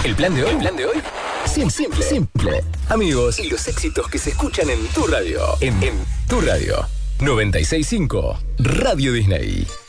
El plan de hoy. El plan de hoy. Simple. Simple. Amigos y los éxitos que se escuchan en tu radio. En tu radio. 96.5 Radio Disney.